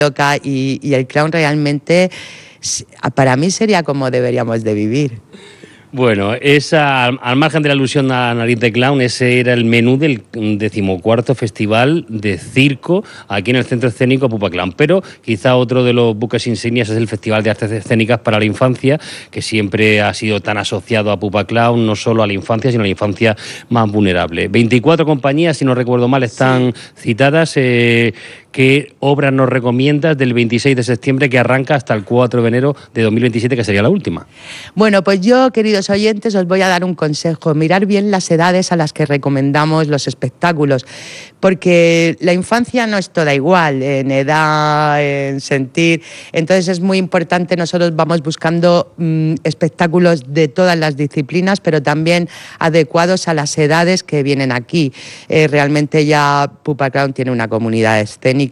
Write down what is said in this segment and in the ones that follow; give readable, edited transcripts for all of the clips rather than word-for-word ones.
loca y el clown realmente para mí sería como deberíamos de vivir. Bueno, al margen de la alusión a Nariz de Clown, ese era el menú del 14º Festival de Circo aquí en el Centro Escénico Pupa Clown. Pero quizá otro de los buques insignias es el Festival de Artes Escénicas para la Infancia, que siempre ha sido tan asociado a Pupa Clown, no solo a la infancia, sino a la infancia más vulnerable. 24 compañías, si no recuerdo mal, están citadas. ¿Qué obras nos recomiendas del 26 de septiembre que arranca hasta el 4 de enero de 2027, que sería la última? Bueno, pues yo, queridos oyentes, os voy a dar un consejo. Mirar bien las edades a las que recomendamos los espectáculos, porque la infancia no es toda igual, en edad, en sentir. Entonces es muy importante, nosotros vamos buscando espectáculos de todas las disciplinas, pero también adecuados a las edades que vienen aquí. Realmente ya Pupa Clown tiene una comunidad escénica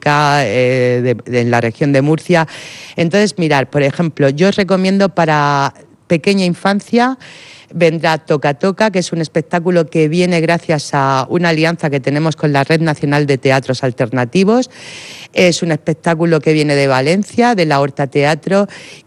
en la región de Murcia. Entonces, mirar, por ejemplo, yo os recomiendo para pequeña infancia, vendrá Toca Toca, que es un espectáculo que viene gracias a una alianza que tenemos con la Red Nacional de Teatros Alternativos. Es un espectáculo que viene de Valencia, de la Horta Teatro,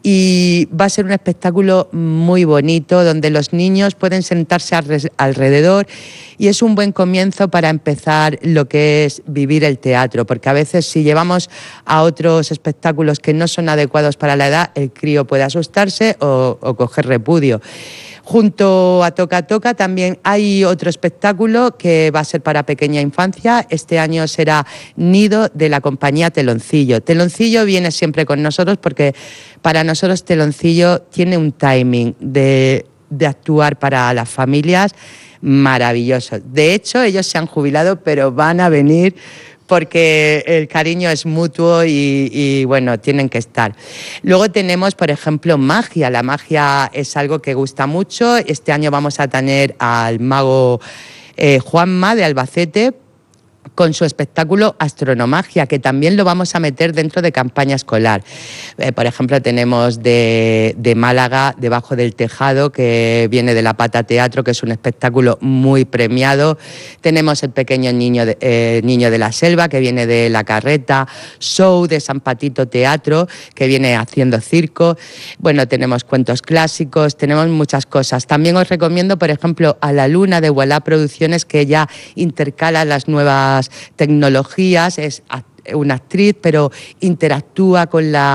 y va a ser un espectáculo muy bonito, donde los niños pueden sentarse alrededor, y es un buen comienzo para empezar lo que es vivir el teatro, porque a veces si llevamos a otros espectáculos que no son adecuados para la edad, el crío puede asustarse o coger repudio. Junto a Toca Toca también hay otro espectáculo que va a ser para pequeña infancia. Este año será Nido, de la compañía Teloncillo. Teloncillo viene siempre con nosotros porque para nosotros Teloncillo tiene un timing de actuar para las familias maravilloso. De hecho, ellos se han jubilado, pero van a venir porque el cariño es mutuo y bueno, tienen que estar. Luego tenemos, por ejemplo, magia. La magia es algo que gusta mucho. Este año vamos a tener al mago Juanma de Albacete con su espectáculo Astronomagia, que también lo vamos a meter dentro de campaña escolar. Por ejemplo, tenemos de Málaga, Debajo del Tejado, que viene de La Pata Teatro, que es un espectáculo muy premiado. Tenemos El Pequeño Niño de la Selva, que viene de La Carreta. Show, de San Patito Teatro, que viene haciendo circo. Bueno, tenemos cuentos clásicos, tenemos muchas cosas. También os recomiendo, por ejemplo, A la Luna, de Voilà Producciones, que ya intercala las nuevas tecnologías. Es una actriz, pero interactúa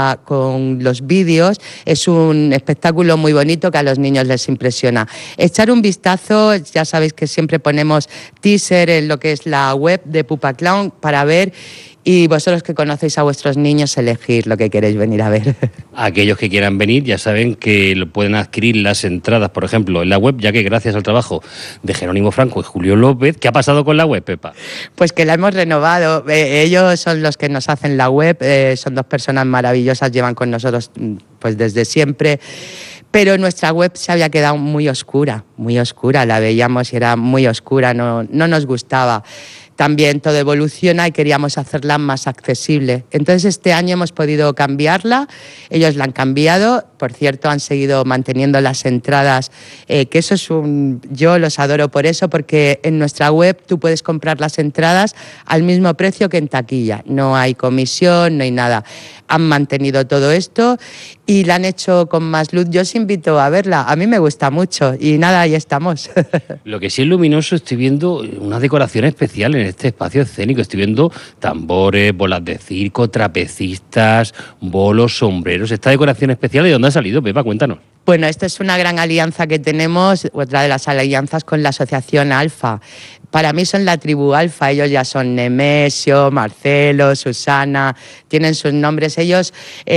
con los vídeos. Es un espectáculo muy bonito que a los niños les impresiona. Echar un vistazo, ya sabéis que siempre ponemos teaser en lo que es la web de Pupa Clown para ver, y vosotros que conocéis a vuestros niños, elegir lo que queréis venir a ver. Aquellos que quieran venir ya saben que pueden adquirir las entradas, por ejemplo, en la web, ya que gracias al trabajo de Jerónimo Franco y Julio López. ¿Qué ha pasado con la web, Pepa? Pues que la hemos renovado. Ellos son los que nos hacen la web, son dos personas maravillosas, llevan con nosotros pues desde siempre. Pero nuestra web se había quedado muy oscura, la veíamos y era muy oscura, no nos gustaba. También todo evoluciona y queríamos hacerla más accesible. Entonces este año hemos podido cambiarla, ellos la han cambiado, por cierto han seguido manteniendo las entradas, que eso es yo los adoro por eso, porque en nuestra web tú puedes comprar las entradas al mismo precio que en taquilla, no hay comisión, no hay nada. Han mantenido todo esto y la han hecho con más luz. Yo os invito a verla, a mí me gusta mucho y nada, ahí estamos. Lo que sí es luminoso, estoy viendo una decoración especial en este espacio escénico. Estoy viendo tambores, bolas de circo, trapecistas, bolos, sombreros. Esta decoración especial, ¿de dónde ha salido, Pepa? Cuéntanos. Bueno, esta es una gran alianza que tenemos, otra de las alianzas con la Asociación Alfa. Para mí son la tribu Alfa, ellos ya son Nemesio, Marcelo, Susana, tienen sus nombres. Ellos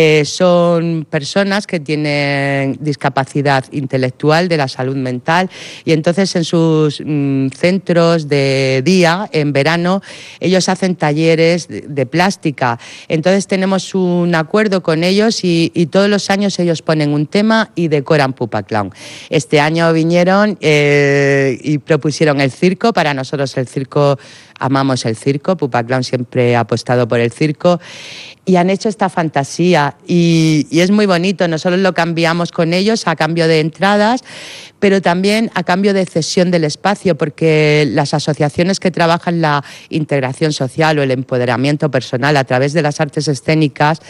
son personas que tienen discapacidad intelectual, de la salud mental, y entonces en sus centros de día, en verano, ellos hacen talleres de plástica. Entonces tenemos un acuerdo con ellos y todos los años ellos ponen un tema y decoran Pupa Clown. Este año vinieron y propusieron el circo. Para nosotros el circo, amamos el circo. Pupa Clown siempre ha apostado por el circo. Y han hecho esta fantasía y es muy bonito. Nosotros lo cambiamos con ellos a cambio de entradas, pero también a cambio de cesión del espacio, porque las asociaciones que trabajan la integración social o el empoderamiento personal a través de las artes escénicas